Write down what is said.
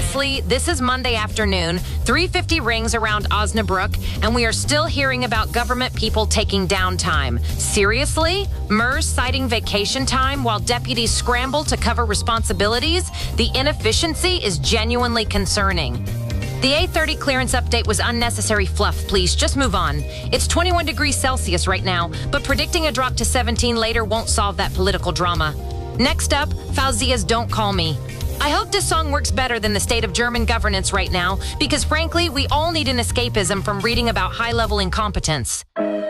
Seriously, this is Monday afternoon. 3:50 rings around Osnabrück, and we are still hearing about government people taking downtime. Seriously? MERS citing vacation time while deputies scramble to cover responsibilities? The inefficiency is genuinely concerning. The A30 clearance update was unnecessary fluff, please. Just move on. It's 21 degrees Celsius right now, but predicting a drop to 17 later won't solve that political drama. Next up, Fauzia's Don't Call Me. I hope this song works better than the state of German governance right now, because frankly, we all need an escapism from reading about high-level incompetence.